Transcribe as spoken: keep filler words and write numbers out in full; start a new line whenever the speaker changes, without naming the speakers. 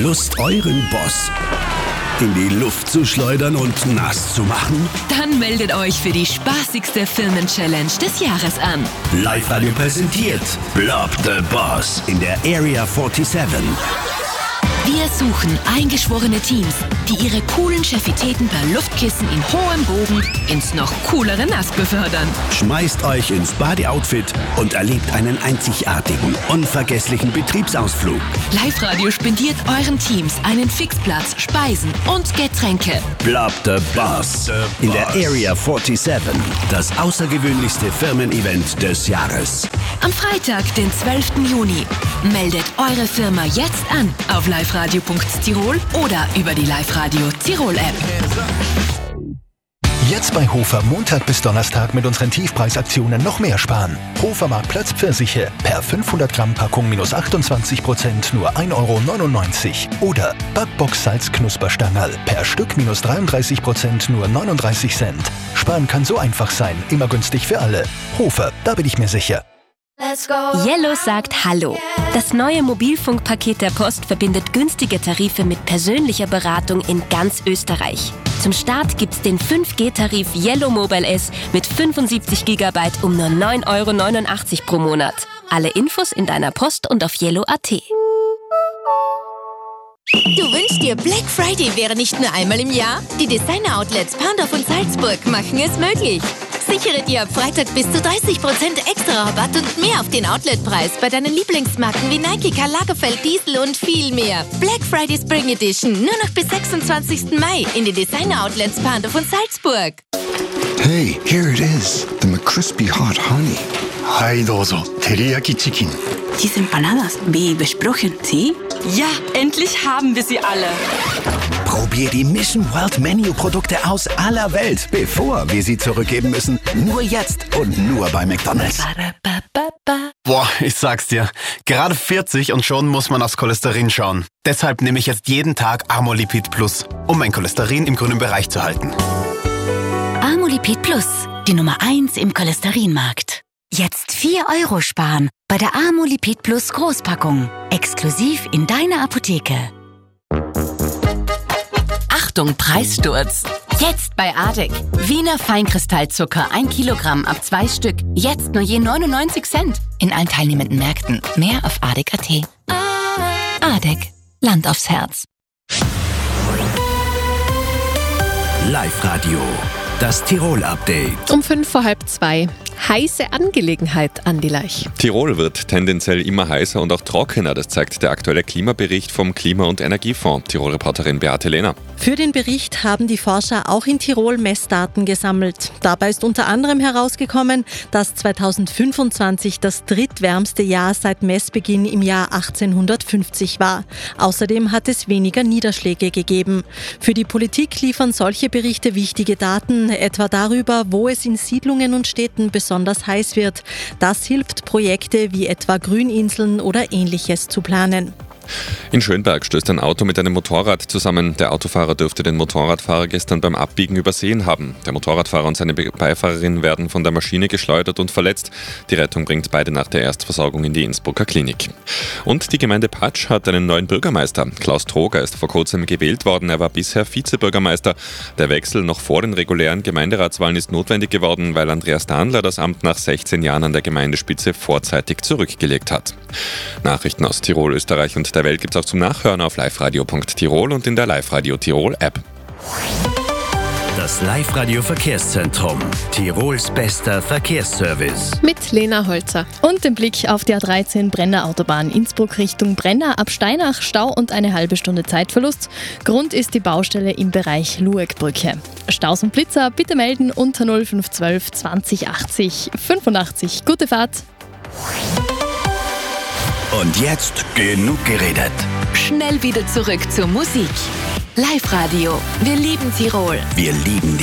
Lust, euren Boss in die Luft zu schleudern und nass zu machen?
Dann meldet euch für die spaßigste Firmen-Challenge des Jahres an.
Live-Radio präsentiert Blob the Boss in der Area siebenundvierzig.
Wir suchen eingeschworene Teams, die ihre coolen Chefitäten per Luftkissen in hohem Bogen ins noch coolere Nass befördern.
Schmeißt euch ins Body-Outfit und erlebt einen einzigartigen, unvergesslichen Betriebsausflug.
Live-Radio spendiert euren Teams einen Fixplatz, Speisen und Getränke.
Blob the Boss in der Area siebenundvierzig. Das außergewöhnlichste Firmen-Event des Jahres.
Am Freitag, den zwölften Juni. Meldet eure Firma jetzt an auf liveradio punkt tirol oder über die Live-Radio Tirol-App.
Jetzt bei Hofer Montag bis Donnerstag mit unseren Tiefpreisaktionen noch mehr sparen. Hofer Marktplatz Pfirsiche per fünfhundert Gramm Packung minus achtundzwanzig Prozent nur ein Euro neunundneunzig. Oder Backbox Salz Knusperstangerl per Stück minus dreiunddreißig Prozent nur neununddreißig Cent. Sparen kann so einfach sein, immer günstig für alle. Hofer, da bin ich mir sicher.
Yellow sagt Hallo. Das neue Mobilfunkpaket der Post verbindet günstige Tarife mit persönlicher Beratung in ganz Österreich. Zum Start gibt's den fünf G Tarif Yellow Mobile S mit fünfundsiebzig Gigabyte um nur neun Euro neunundachtzig pro Monat. Alle Infos in deiner Post und auf yellow punkt at.
Du wünschst dir, Black Friday wäre nicht nur einmal im Jahr? Die Designer-Outlets Pandorf und Salzburg machen es möglich. Sichere dir ab Freitag bis zu dreißig Prozent extra Rabatt und mehr auf den Outletpreis bei deinen Lieblingsmarken wie Nike, Karl Lagerfeld, Diesel und viel mehr. Black Friday Spring Edition nur noch bis sechsundzwanzigsten Mai in den Designer-Outlets Pandorf und Salzburg.
Hey, here it is, the McCrispy Hot Honey. Hi, dozo, Teriyaki Chicken.
Diese Empanadas, wie besprochen, ¿sí?
Ja, endlich haben wir sie alle.
Probier die Mission World Menu Produkte aus aller Welt, bevor wir sie zurückgeben müssen. Nur jetzt und nur bei McDonald's.
Boah, ich sag's dir, gerade vierzig und schon muss man aufs Cholesterin schauen. Deshalb nehme ich jetzt jeden Tag Amolipid Plus, um mein Cholesterin im grünen Bereich zu halten.
Amolipid Plus, die Nummer eins im Cholesterinmarkt. Jetzt vier Euro sparen bei der Amolipid Plus Großpackung. Exklusiv in deiner Apotheke.
Achtung, Preissturz! Jetzt bei Adek. Wiener Feinkristallzucker, ein Kilogramm ab zwei Stück. Jetzt nur je neunundneunzig Cent. In allen teilnehmenden Märkten. Mehr auf adek punkt at. Adek. Land aufs Herz.
Live-Radio. Das Tirol-Update.
Um fünf vor halb zwei. Heiße Angelegenheit, Andi Leich.
Tirol wird tendenziell immer heißer und auch trockener. Das zeigt der aktuelle Klimabericht vom Klima- und Energiefonds. Tirol-Reporterin Beate Lehner.
Für den Bericht haben die Forscher auch in Tirol Messdaten gesammelt. Dabei ist unter anderem herausgekommen, dass zweitausendfünfundzwanzig das drittwärmste Jahr seit Messbeginn im Jahr achtzehnhundertfünfzig war. Außerdem hat es weniger Niederschläge gegeben. Für die Politik liefern solche Berichte wichtige Daten, etwa darüber, wo es in Siedlungen und Städten besonders heiß wird. Das hilft, Projekte wie etwa Grüninseln oder Ähnliches zu planen.
In Schönberg stößt ein Auto mit einem Motorrad zusammen. Der Autofahrer dürfte den Motorradfahrer gestern beim Abbiegen übersehen haben. Der Motorradfahrer und seine Beifahrerin werden von der Maschine geschleudert und verletzt. Die Rettung bringt beide nach der Erstversorgung in die Innsbrucker Klinik. Und die Gemeinde Patsch hat einen neuen Bürgermeister. Klaus Troger ist vor kurzem gewählt worden. Er war bisher Vizebürgermeister. Der Wechsel noch vor den regulären Gemeinderatswahlen ist notwendig geworden, weil Andreas Dahnler das Amt nach sechzehn Jahren an der Gemeindespitze vorzeitig zurückgelegt hat. Nachrichten aus Tirol, Österreich und der Welt gibt's auch zum Nachhören auf liveradio punkt tirol und in der Live-Radio Tirol App.
Das Live-Radio Verkehrszentrum. Tirols bester Verkehrsservice.
Mit Lena Holzer. Und den Blick auf die A dreizehn Brenner Autobahn Innsbruck Richtung Brenner ab Steinach, Stau und eine halbe Stunde Zeitverlust. Grund ist die Baustelle im Bereich Lueckbrücke. Staus und Blitzer bitte melden unter null fünf eins zwei zwanzig achtzig fünfundachtzig. Gute Fahrt!
Und jetzt genug geredet.
Schnell wieder zurück zur Musik. Live-Radio. Wir lieben Tirol.
Wir lieben die